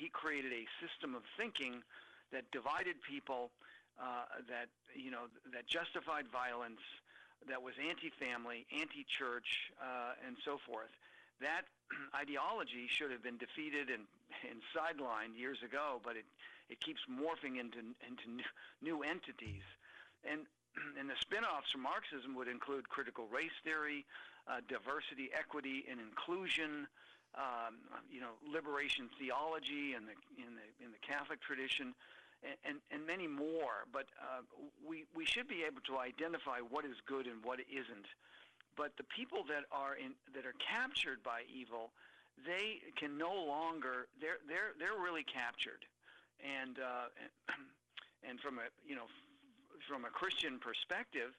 he created a system of thinking that divided people, that justified violence, that was anti-family, anti-church, and so forth. That ideology should have been defeated and sidelined years ago, but it keeps morphing into new entities. And the spin-offs from Marxism would include critical race theory, diversity, equity, and inclusion, liberation theology in the Catholic tradition, and many more. But we should be able to identify what is good and what isn't. But the people that are captured by evil, they can no longer. They're really captured, and from a Christian perspective,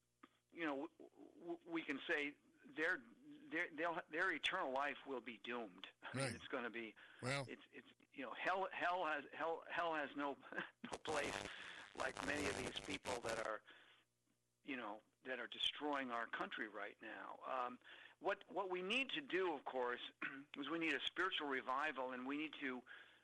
we can say their eternal life will be doomed. I mean, it's going to be hell has no place like many of these people that are destroying our country right now. What we need to do, of course, is we need a spiritual revival, and we need to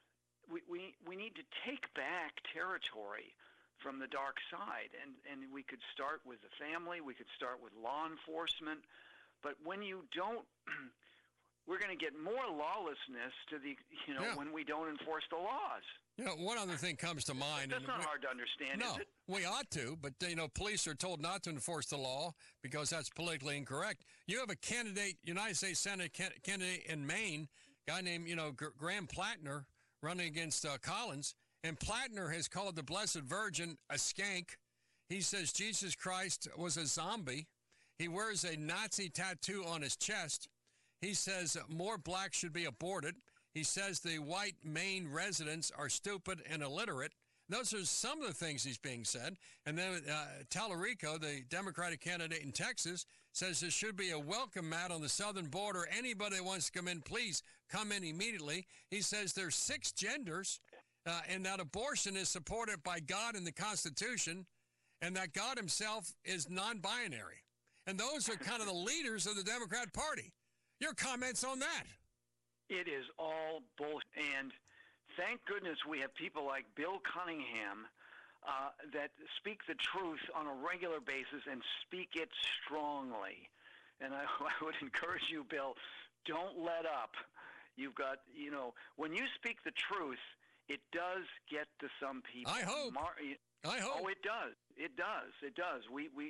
take back territory from the dark side, and we could start with the family, we could start with law enforcement, but when you don't, we're going to get more lawlessness when we don't enforce the laws. One other thing comes to mind. That's not hard to understand, is it? We ought to, but, police are told not to enforce the law because that's politically incorrect. You have a candidate, United States Senate candidate in Maine, guy named, Graham Plattner, running against Collins, and Plattner has called the Blessed Virgin a skank. He says Jesus Christ was a zombie. He wears a Nazi tattoo on his chest. He says more blacks should be aborted. He says the white Maine residents are stupid and illiterate. Those are some of the things he's being said. And then Tallarico, the Democratic candidate in Texas, says there should be a welcome mat on the southern border. Anybody that wants to come in, please come in immediately. He says there's 6 genders, and that abortion is supported by God in the Constitution, and that God himself is non-binary. And those are kind of the leaders of the Democrat Party. Your comments on that? It is all bullshit. And thank goodness we have people like Bill Cunningham that speak the truth on a regular basis and speak it strongly. And I would encourage you, Bill, don't let up. You've got, when you speak the truth, it does get to some people. I hope. Oh, it does. It does. It does.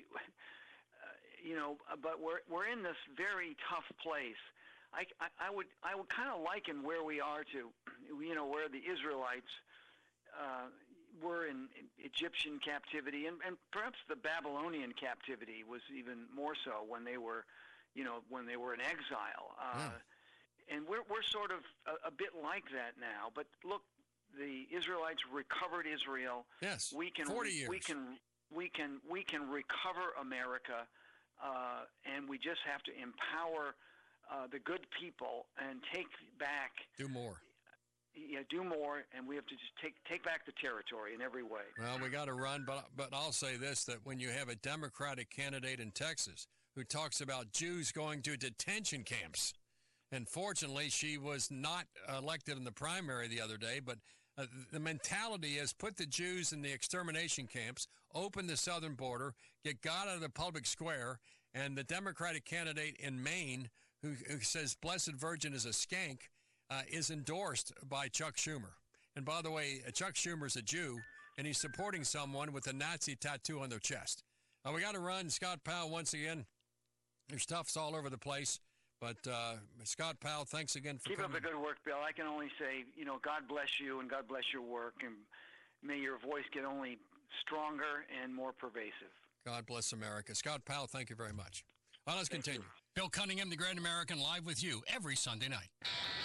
But we're in this very tough place. I would kind of liken where we are to, where the Israelites were in Egyptian captivity, and perhaps the Babylonian captivity was even more so when they were in exile. And we're sort of a bit like that now. But look, the Israelites recovered Israel. Yes, 40 years. We can recover America, and we just have to empower the good people and take back. Do more. Yeah, do more, and we have to just take back the territory in every way. Well, we got to run, but I'll say this, that when you have a Democratic candidate in Texas who talks about Jews going to detention camps, and fortunately she was not elected in the primary the other day, but the mentality is put the Jews in the extermination camps, open the southern border, get God out of the public square, and the Democratic candidate in Maine who says Blessed Virgin is a skank is endorsed by Chuck Schumer. And by the way, Chuck Schumer's a Jew, and he's supporting someone with a Nazi tattoo on their chest. We got to run. Scott Powell, once again, there's stuff's all over the place. But Scott Powell, thanks again for coming. Keep up the good work, Bill. I can only say, God bless you and God bless your work, and may your voice get only stronger and more pervasive. God bless America. Scott Powell, thank you very much. Well, let's continue. Bill Cunningham, the Great American, live with you every Sunday night.